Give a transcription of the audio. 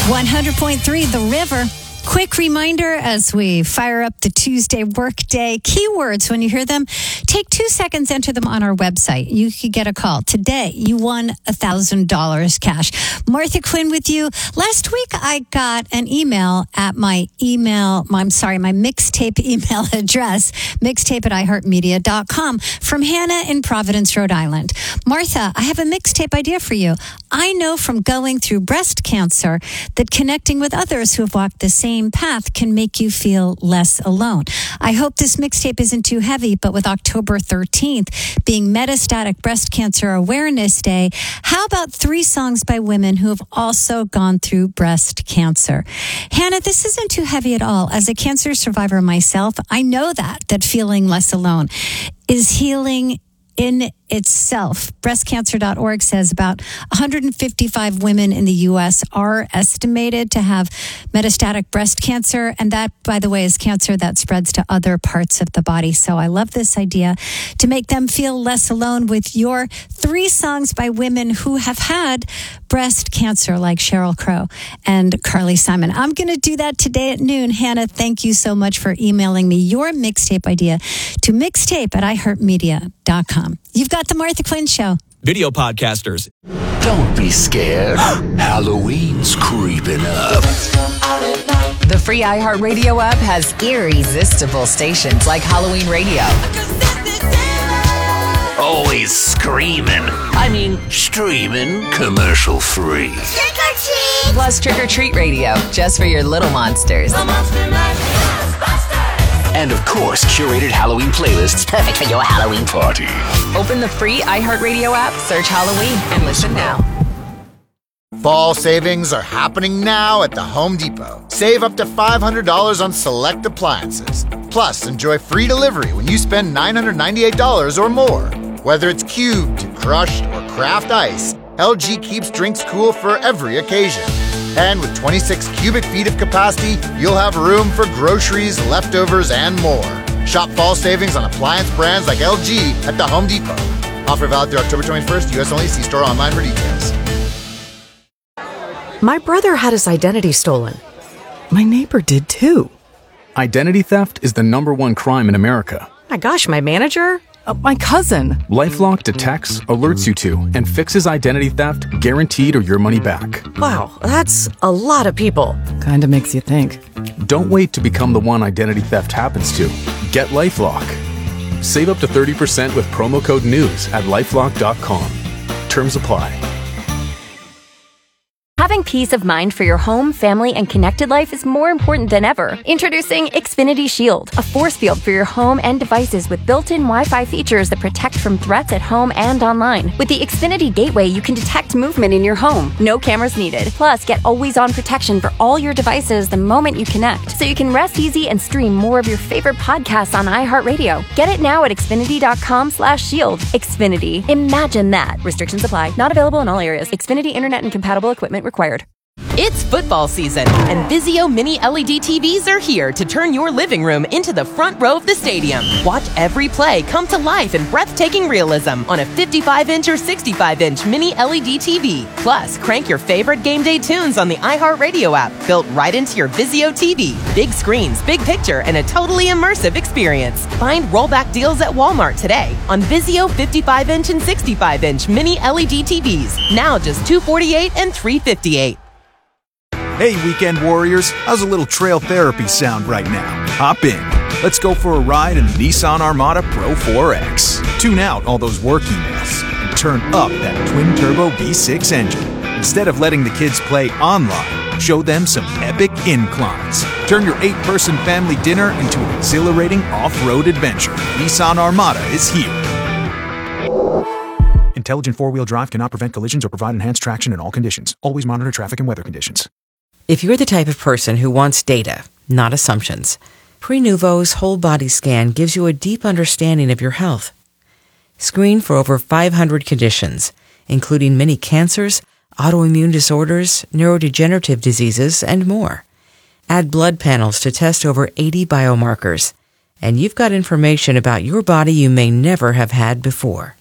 100.3 The River. Quick reminder as we fire up the Tuesday workday. Keywords, when you hear them, take 2 seconds, enter them on our website. You could get a call. Today, you won $1,000 cash. Martha Quinn with you. Last week, I got an email at my mixtape email address, mixtape@iheartmedia.com, from Hannah in Providence, Rhode Island. Martha, I have a mixtape idea for you. I know from going through breast cancer that connecting with others who have walked the same path can make you feel less alone. I hope this mixtape isn't too heavy, but with October 13th being Metastatic Breast Cancer Awareness Day, how about 3 songs by women who have also gone through breast cancer? Hannah, this isn't too heavy at all. As a cancer survivor myself, I know that feeling less alone is healing in itself. Breastcancer.org says about 155 women in the U.S. are estimated to have metastatic breast cancer. And that, by the way, is cancer that spreads to other parts of the body. So I love this idea to make them feel less alone with your 3 songs by women who have had breast cancer, like Sheryl Crow and Carly Simon. I'm going to do that today at noon. Hannah, thank you so much for emailing me your mixtape idea to mixtape@iheartmedia.com. You've got the Martha Quinn Show. Video podcasters. Don't be scared. Halloween's creeping up. The free iHeartRadio app has irresistible stations like Halloween Radio. Always screaming. Streaming commercial free. Trick or treat! Plus Trick or Treat Radio, just for your little monsters. And of course, curated Halloween playlists perfect for your Halloween party. Open the free iHeartRadio app, search Halloween, and listen now. Fall savings are happening now at the Home Depot. Save up to $500 on select appliances. Plus, enjoy free delivery when you spend $998 or more. Whether it's cubed, crushed, or craft ice, LG keeps drinks cool for every occasion. And with 26 cubic feet of capacity, you'll have room for groceries, leftovers, and more. Shop fall savings on appliance brands like LG at the Home Depot. Offer valid through October 21st, U.S. only. See store online for details. My brother had his identity stolen. My neighbor did too. Identity theft is the #1 crime in America. My gosh, my manager? My cousin. LifeLock detects, alerts you to, and fixes identity theft guaranteed or your money back. Wow, that's a lot of people. Kinda makes you think. Don't wait to become the one identity theft happens to. Get LifeLock. Save up to 30% with promo code NEWS at LifeLock.com. Terms apply. Having peace of mind for your home, family, and connected life is more important than ever. Introducing Xfinity Shield, a force field for your home and devices with built-in Wi-Fi features that protect from threats at home and online. With the Xfinity Gateway, you can detect movement in your home. No cameras needed. Plus, get always-on protection for all your devices the moment you connect, so you can rest easy and stream more of your favorite podcasts on iHeartRadio. Get it now at Xfinity.com/shield. Xfinity. Imagine that. Restrictions apply. Not available in all areas. Xfinity Internet and compatible equipment required. It's football season, and Vizio Mini LED TVs are here to turn your living room into the front row of the stadium. Watch every play come to life in breathtaking realism on a 55-inch or 65-inch Mini LED TV. Plus, crank your favorite game day tunes on the iHeartRadio app, built right into your Vizio TV. Big screens, big picture, and a totally immersive experience. Find rollback deals at Walmart today on Vizio 55-inch and 65-inch Mini LED TVs. Now just $248 and $358. Hey, weekend warriors, how's a little trail therapy sound right now? Hop in. Let's go for a ride in the Nissan Armada Pro 4X. Tune out all those work emails and turn up that twin-turbo V6 engine. Instead of letting the kids play online, show them some epic inclines. Turn your 8-person family dinner into an exhilarating off-road adventure. Nissan Armada is here. Intelligent four-wheel drive cannot prevent collisions or provide enhanced traction in all conditions. Always monitor traffic and weather conditions. If you're the type of person who wants data, not assumptions, Prenuvo's whole body scan gives you a deep understanding of your health. Screen for over 500 conditions, including many cancers, autoimmune disorders, neurodegenerative diseases, and more. Add blood panels to test over 80 biomarkers, and you've got information about your body you may never have had before.